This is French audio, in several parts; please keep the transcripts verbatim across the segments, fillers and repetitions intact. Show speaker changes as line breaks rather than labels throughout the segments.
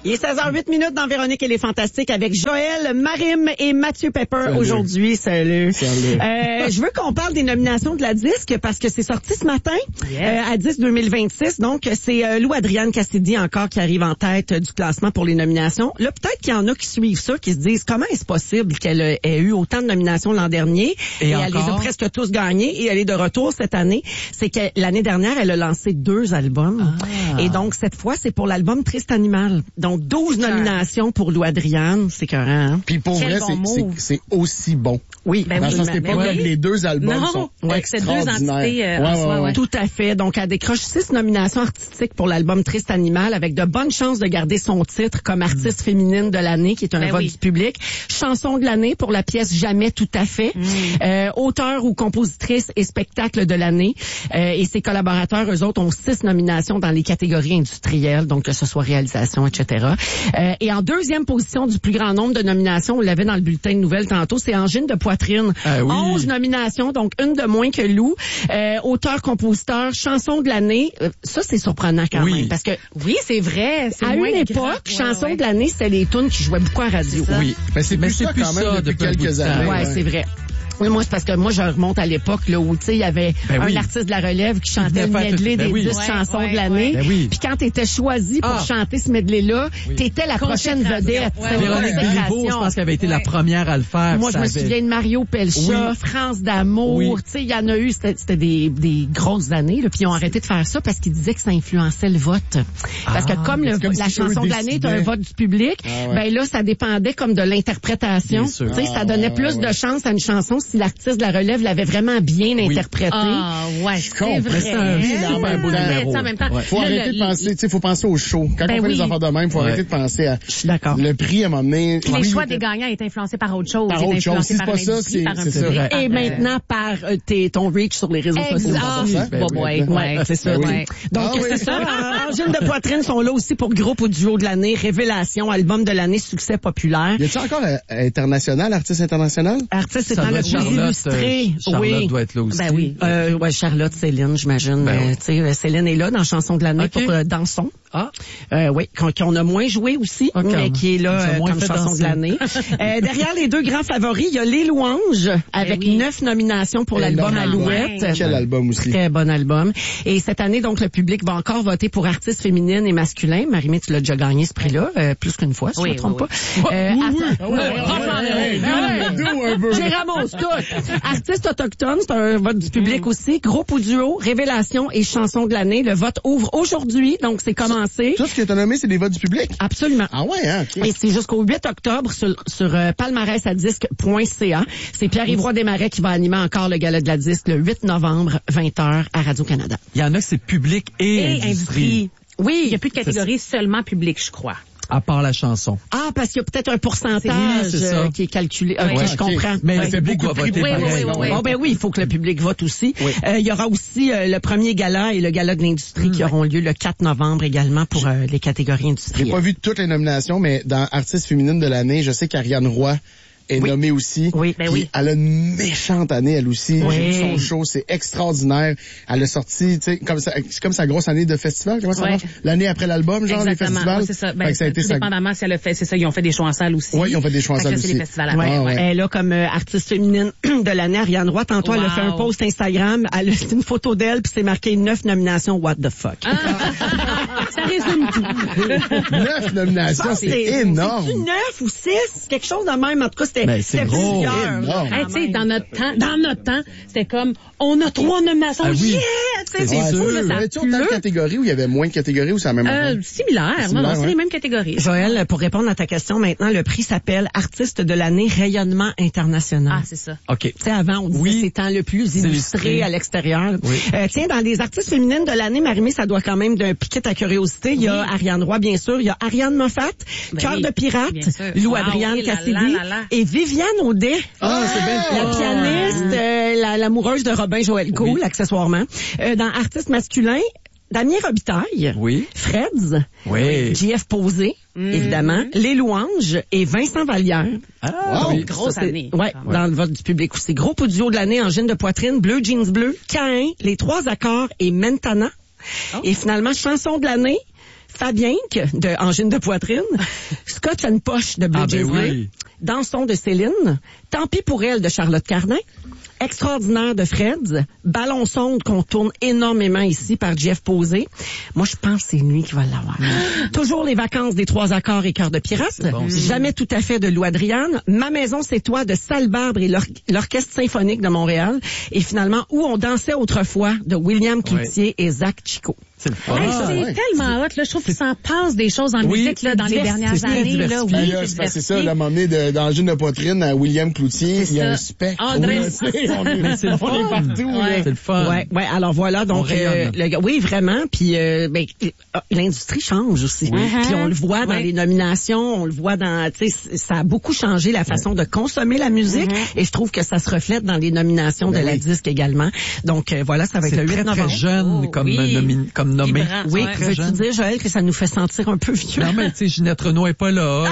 Il est seize heures huit minutes dans Véronique et les Fantastiques avec Joël, Marim et Mathieu Pepper Salut. aujourd'hui. Salut. Salut. Euh, je veux qu'on parle des nominations de la disque parce que c'est sorti ce matin yes. euh, à dix deux mille vingt-six. Donc, c'est euh, Lou Adrienne Cassidy encore qui arrive en tête euh, du classement pour les nominations. Là, peut-être qu'il y en a qui suivent ça, qui se disent comment est-ce possible qu'elle ait eu autant de nominations l'an dernier et, et elle les a presque tous gagnées et elle est de retour cette année. C'est que l'année dernière, elle a lancé deux albums. Ah. Et donc, cette fois, c'est pour l'album Triste Animal. Donc, douze nominations pour Lou Adrienne, c'est écœurant. Hein?
Puis pour Quel vrai, bon c'est, c'est, c'est aussi bon.
Oui.
Ben Dans oui, le sens, c'était pas oui. les deux albums
non,
sont
ouais,
extraordinaires.
C'est deux entités. Euh,
ouais, ouais, ouais, ouais.
Tout à fait. Donc, elle décroche six nominations artistiques pour l'album Triste Animal avec de bonnes chances de garder son titre comme artiste mmh. féminine de l'année, qui est un ben vote oui. du public. Chanson de l'année pour la pièce Jamais tout à fait. Mmh. Euh, auteur ou compositrice et spectacle de l'année. Euh, et ses collaborateurs, eux autres, ont six nominations dans les catégories industrielles, donc que ce soit réalisation, et cetera. Euh, et en deuxième position du plus grand nombre de nominations, on l'avait dans le bulletin de nouvelles tantôt, c'est Angine de poitrine.
Ah oui.
onze nominations, donc une de moins que Lou. Euh, auteur, compositeur, chanson de l'année. Euh, ça, c'est surprenant quand
oui.
même. Parce que
oui, c'est vrai. C'est
à
moins
une époque,
grand.
chanson
ouais, ouais.
de l'année, c'était les tunes qui jouaient beaucoup à radio.
Oui. Mais c'est plus, Mais c'est ça, plus quand même ça depuis, depuis quelques années.
Ouais, ouais. c'est vrai. Oui, moi, c'est parce que moi, je remonte à l'époque là où, tu sais, il y avait
ben
un
oui.
artiste de la relève qui chantait le medley ben des oui. dix ouais, chansons ouais, de l'année.
Ben oui.
Puis quand t'étais choisi pour ah. chanter ce medley-là, oui. t'étais la prochaine vedette.
Ouais, Véronique Béliveau, je pense qu'elle avait été ouais. la première à le faire.
Moi, je me
avait...
souviens de Mario Pelcha, oui. France d'amour.
Oui.
Tu sais, il y en a eu, c'était, c'était des, des grosses années. Là, puis ils ont arrêté de faire ça parce qu'ils disaient que ça influençait le vote. Parce ah, que comme, le, comme la si chanson de l'année est un vote du public, ah, ouais. ben là, ça dépendait comme de l'interprétation. Tu sais, ah, ça donnait plus de chance à une chanson si l'artiste de la relève l'avait vraiment bien oui. interprété.
Ah, ouais, c'est vrai.
C'est un super beau numéro.
En même temps.
Ouais. Faut le, arrêter le, de penser, tu sais, faut penser au show. Quand ben on fait oui. des affaires de même, faut ouais. arrêter de penser à.
Je suis d'accord.
Le prix, à un moment donné.
Puis les oui, choix des gagnants est influencé par autre chose.
Par autre chose. Si c'est pas ça, c'est, c'est ça.
Et, et maintenant, par euh, tes, ton reach sur les réseaux sociaux.
Ah, bon, ouais, ouais.
C'est ça. Donc, c'est ça. Angine de poitrine sont là aussi pour groupe ou duo de l'année, révélation, album de l'année, succès populaire.
Y a-tu encore international, artiste international?
Artiste international illustré.
Oui. doit être là aussi.
Ben oui. Euh, ouais, Charlotte, Céline, j'imagine. Ben oui. Tu sais, Céline est là dans Chanson de l'année okay. pour euh, Danson. Ah. Euh, oui, qu'on, qu'on a moins joué aussi, okay. mais qui est là euh, comme Chanson danser. de l'année. euh, derrière les deux grands favoris, il y a Les Louanges avec oui. neuf nominations pour Et l'album Alouette.
Ouais. Quel album aussi.
Très bon album. Et cette année, donc, le public va encore voter pour artistes féminines et masculins. Marie-Mé, tu l'as déjà gagné ce prix-là, euh, plus qu'une fois, si oui, je ne me trompe oui, pas. Oui. Euh, J'ai ramassé tout. Artistes autochtones, c'est un vote du public mmh. aussi. Groupe ou duo, révélation et chanson de l'année. Le vote ouvre aujourd'hui, donc c'est commencé.
Tout ce que tu as nommé, c'est des votes du public?
Absolument.
Ah ouais, hein? Okay.
Et c'est jusqu'au huit octobre sur, sur euh, palmarèsadisque point c a. C'est Pierre-Yves Roy Desmarais qui va animer encore le gala de la disque le huit novembre, vingt heures à Radio-Canada.
Il y en a que c'est public et, et industrie. industrie.
Oui.
Il n'y a plus de catégorie seulement public, je crois.
À part la chanson.
Ah, parce qu'il y a peut-être un pourcentage
oui, c'est ça.
Euh, qui est calculé.
Oui.
Ok,
Ouais,
je comprends.
Okay. Mais ouais. le public va voter
oui,
pareil.
Oui, oui, oui,
bon, ben oui, il faut que le public vote aussi.
Oui.
Euh, il y aura aussi euh, le premier gala et le gala de l'industrie mmh. qui auront lieu le quatre novembre également pour euh, les catégories industrielles.
J'ai pas vu toutes les nominations, mais dans Artiste féminine de l'année, je sais qu'Ariane Roy est oui. nommée aussi.
Oui, ben oui.
Elle a une méchante année, elle aussi.
Oui.
J'ai vu son show, c'est extraordinaire. Elle a sorti, tu sais, comme ça, c'est comme sa grosse année de festival. Comment ça ouais. marche? L'année après l'album, genre,
Exactement.
les festivals.
Oui, c'est ça. Ben,
ça a été
dépendamment si elle a fait, c'est ça, ils ont fait des shows en salle aussi.
Oui, ils ont fait des shows en salle aussi.
C'est les festivals après.
Ouais.
Ouais.
Elle est là comme euh, artiste féminine de l'année, Ariane Roy. Tantôt, wow. elle a fait un post Instagram. Elle a une photo d'elle puis c'est marqué neuf nominations. What the fuck?
Ah. Ça résume tout.
Neuf nominations, ça, c'est, c'est énorme.
C'est neuf ou six? Quelque chose de même. En tout cas, c'était,
ben, c'était gros.
Hey, tu sais, dans notre temps, dans notre temps, c'était comme, on a trois nominations.
Ah oui.
Yeah! C'est
ouais,
fou, là, ça.
Avais-tu autant de catégories ou il y avait moins de catégories ou c'est la même
euh, similaire. similaire. Non, non, ouais. c'est les mêmes catégories.
Joël, pour répondre à ta question maintenant, le prix s'appelle Artiste de l'année rayonnement international.
Ah, c'est ça.
OK.
Tu sais, avant, on disait oui. c'est tant le plus illustré à l'extérieur. Oui. Euh, tiens, dans les artistes féminines de l'année, Marie-Mé, ça doit quand même piquer ta curiosité. Il y a oui. Ariane Roy, bien sûr. Il y a Ariane Moffat, ben Cœur oui. de pirate, Lou wow, Adrienne oui, Cassidy là, là, là. et Viviane Audet.
Ah, c'est bien
la
oh,
pianiste, euh, la, l'amoureuse de Robin Joël Cool, oui. accessoirement. Euh, dans artistes masculins, Damien Robitaille,
oui.
Freds,
oui.
J F Posé, mm. évidemment, Les Louanges et Vincent Vallière.
Ah,
wow, oui. Grosse année.
Ouais, ouais, dans le vote du public aussi. Gros audio de l'année, Angine de poitrine, Bleu Jeans Bleu, Caïn, Les Trois Accords et Mentana. Oh. Et finalement, chanson de l'année, Fabien de Angine de poitrine, Scotch and Poche de Blue
Ah, ben
Jays Bleu,
oui.
Danson de Céline, Tant pis pour elle de Charlotte Cardin, Extraordinaire de Fred, Ballon sonde qu'on tourne énormément ici par Jeff Posé. Moi, je pense que c'est lui qui va l'avoir. Toujours les vacances des trois accords et cœurs de pirate.
Bon,
Jamais tout à fait de Lou Adriane. Ma maison, c'est toi de Sal Barbre et l'or- l'Orchestre symphonique de Montréal. Et finalement, Où on dansait autrefois de William Cloutier et Zach Chico.
C'est le fun.
Hey,
Ah,
c'est
ouais.
tellement hot, là. Je trouve qu'il s'en passe des choses en
Oui,
musique, là, dans les
divers-
dernières
c'est très
années, là.
diversifié.
Oui,
Ben là, c'est parce que c'est ça, là, à un moment donné, de, dans June de poitrine, à William Cloutier,
C'est
il y a
ça.
un spectre.
André-
Oui, c'est- on est,
Mais c'est le
on
fun.
est partout, là.
Ouais.
C'est le fun.
Ouais, ouais. Alors voilà,
On
donc euh,
rayonne.
le gars- oui, vraiment. Puis euh, ben, euh, l'industrie change aussi. Puis on le voit dans
Ouais.
les nominations, on le voit dans, tu sais, ça a beaucoup changé la façon de consommer la musique. Et je trouve que ça se reflète dans les nominations
Ben
de la
oui.
disque également. Donc euh, voilà, ça va être
C'est
le
très,
huit
très
novembre.
jeune
Oh,
comme,
oui.
nomi- comme nommé.
Vibrant.
Oui,
Ouais.
Très
veux-tu
jeune.
dire, Joël, que ça nous fait sentir un peu vieux?
Non, mais tu sais, Ginette Renault est pas là.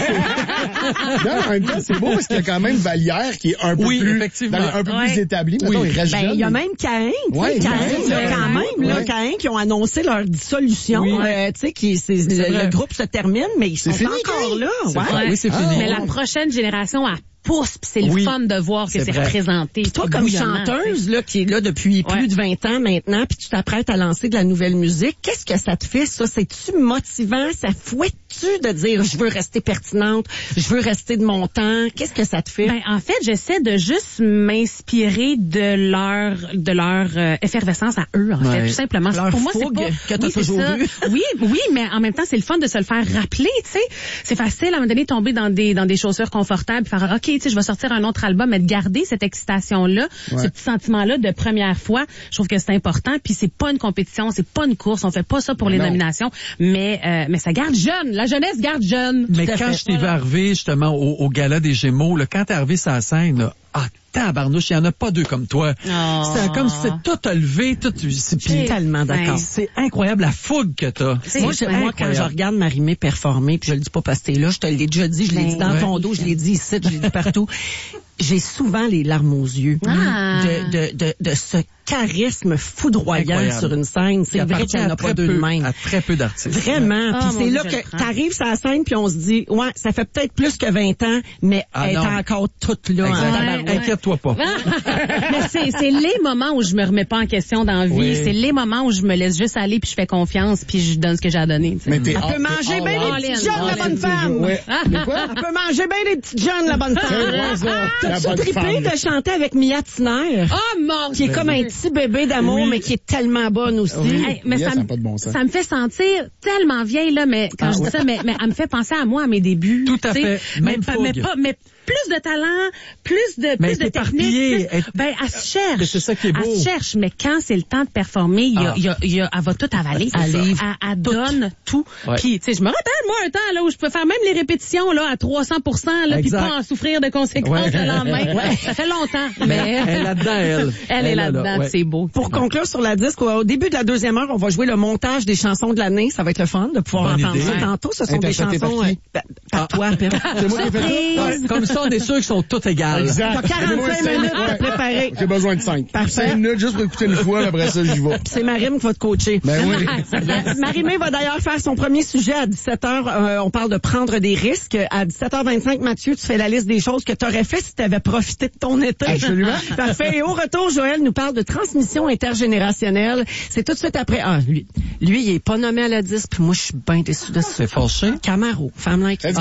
Non, en même temps, c'est beau parce qu'il y a quand même Vallière qui est un peu
Oui,
plus,
effectivement.
dans les- un peu
Ouais.
plus établi. Mettons,
Oui.
il reste
Ben,
jeune.
il y a même Caïn, tu sais,
Ouais,
Caïn,
ouais,
là,
ouais,
quand même, là,
ouais.
Caïn, qui ont annoncé leur dissolution,
Oui.
euh, tu sais, qui, c'est, le,
vrai.
le groupe se termine, mais ils sont
fini,
encore
Caïn?
là.
C'est
Ouais.
vrai.
Oui, c'est
Ah,
fini.
Mais la prochaine génération, elle pousse, puis c'est le
Oui.
fun de voir que
C'est
c'est
vrai.
représenté.
Puis toi, comme
bouillonnement,
chanteuse, là, qui est là depuis
Ouais.
plus de vingt ans maintenant, puis tu t'apprêtes à lancer de la nouvelle musique, qu'est-ce que ça te fait, ça? C'est-tu motivant? Ça fouette-tu de dire, je veux rester pertinente, je veux rester de mon temps? Qu'est-ce que ça te fait?
Ben, en fait, j'essaie de juste m'inspirer de leur de leur euh, effervescence à eux, en
Ouais.
fait, tout simplement.
Leur
Pour moi, c'est
fougue
pas
que t'as
oui, c'est
toujours
ça.
eu.
Oui, oui, mais en même temps, c'est le fun de se le faire rappeler, tu sais. C'est facile à un moment donné de tomber dans des dans des chaussures confortables, puis faire OK, tu sais, je vais sortir un autre album, mais de garder cette excitation là,
Ouais.
ce petit sentiment là de première fois, je trouve que c'est important. Puis c'est pas une compétition, c'est pas une course, on fait pas ça pour les
Non.
nominations, mais euh, mais ça garde jeune, la jeunesse garde jeune.
Mais
Tout à
quand
fait.
je t'ai vu arriver justement au, au gala des Gémeaux, là, quand t'es arrivé sur la scène, là, ah, tabarnouche, il y en a pas deux comme toi.
Oh.
C'est comme si c'est tout a levé, tout, c'est,
Je suis
puis
tellement d'accord.
Ouais.
c'est incroyable la fougue que t'as.
C'est
Moi, je- moi, quand
incroyable.
je regarde Marie-Mé performer, puis je le dis pas parce que t'es là, je te l'ai déjà dit, je l'ai
Ben,
dit dans
ouais.
ton dos, je l'ai dit ici, je l'ai dit partout. J'ai souvent les larmes aux yeux
Ah.
de, de, de, de ce charisme foudroyant
Incroyable.
sur une scène. C'est
Il
vrai
appartient
qu'il n'y en
à
a pas
très
deux de
peu-
même.
À très peu d'artistes.
Vraiment.
Ah,
Puis
mon
c'est
Dieu,
là
je
que
le prends.
t'arrives sur la scène, puis on se dit, ouais, ça fait peut-être plus que vingt ans, mais
Ah,
elle est
non.
encore toute là. en
Exact.
tabarouette.
Inquiète-toi pas.
Mais c'est, c'est les moments où je me remets pas en question dans la vie.
Oui.
C'est les moments où je me laisse juste aller puis je fais confiance puis je donne ce que j'ai à donner. tu sais.
Mais t'es
Elle
all-
peut manger
t'es
bien
all
les
in,
petites jeunes, la
all
bonne
in.
femme.
Ouais. De quoi?
Elle peut manger bien les petites jeunes, la bonne
C'est
femme.
vrai, ça. La
T'as-tu
bonne
trippé
femme.
de chanter avec Mia Tiner?
Oh mon
Qui est comme un petit bébé d'amour,
Oui.
mais qui est tellement bonne aussi.
Oui.
Hey, mais
Yes,
ça,
ça a
me-
pas de bon sens.
ça me fait sentir tellement vieille là, mais quand
Ah
je dis
ouais.
ça, mais, mais elle me fait penser à moi à mes débuts.
Tout à
tu sais.
fait.
Mais,
Même
pas- mais
fougue.
pas, mais plus de talent, plus de
Mais
plus de
elle est éparpillée.
technique. plus-
Elle-
Ben elle se cherche.
Mais c'est ça qui est beau.
Elle se cherche, mais quand c'est le temps de performer, il y a,
Ah.
il y a, il y a, elle va tout avaler.
Elle
Elle,
livre
elle, elle donne tout.
Ouais.
Puis tu sais, je me rappelle moi un temps là où je peux faire même les répétitions là à trois cents pour cent là, puis
Exact.
pas en souffrir de conséquences
Ouais.
le lendemain. Ça fait longtemps, mais
Elle est là-dedans, elle.
elle est
là,
là-dedans,
ouais.
c'est beau.
Pour conclure sur la disque, au début de la deuxième heure, on va jouer le montage des chansons de l'année. Ça va être le fun de pouvoir
Bonne
entendre
idée.
ça tantôt. Ce sont des
Interprété par
chansons
qui?
euh, par- par toi, Pep.
C'est moi qui ai fait ça?
Surprise.
Ouais.
Comme ça, on est sûr qu'ils sont tous égales.
Exact.
T'as quarante-cinq
Donnez-moi
minutes
cinq.
à
Ouais.
préparer.
J'ai besoin de cinq.
Parfait.
Cinq minutes juste pour écouter une fois, puis après ça, j'y vais.
C'est Marim qui va te coacher.
Ben oui.
Marie-Mé va d'ailleurs faire son premier sujet à dix-sept heures. Euh, on parle de prendre des risques. À dix-sept heures vingt-cinq, Mathieu, tu fais la liste des choses que tu aurais fait si tu avais profité de ton été.
Absolument.
Parfait. Et au retour, Joël nous parle de transmission intergénérationnelle. C'est tout de suite après. Ah, lui, lui il est pas nommé à la disque, puis moi, je suis bien déçu de ça.
C'est fâché.
Camaro, femme like.
Let's go.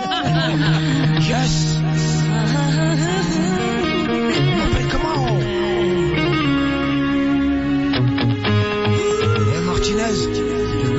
Yes. On m'appelle comment? Eh, Martinez.